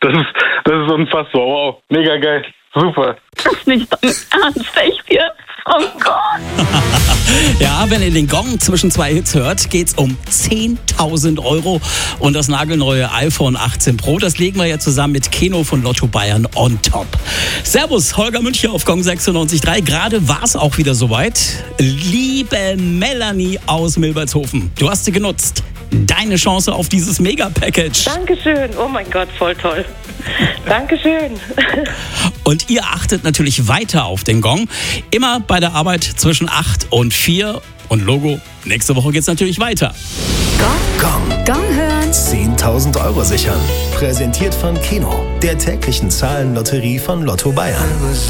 ist unfassbar. Wow, mega geil. Super. Das ist nicht dein Ernst, echt jetzt? Oh Gott. Ja, wenn ihr den Gong zwischen zwei Hits hört, geht's um 10.000 € und das nagelneue iPhone 18 Pro. Das legen wir ja zusammen mit Keno von Lotto Bayern on top. Servus, Holger Münch hier auf Gong 96.3. Gerade war's auch wieder soweit. Liebe Melanie aus Milbertshofen, du hast sie genutzt. Deine Chance auf dieses Mega-Package. Dankeschön. Oh mein Gott, voll toll. Dankeschön. Und ihr achtet natürlich weiter auf den Gong. Immer bei der Arbeit zwischen 8 und 4. Und Logo, nächste Woche geht's natürlich weiter. Gong hören. 10.000 € sichern. Präsentiert von Keno, der täglichen Zahlenlotterie von Lotto Bayern.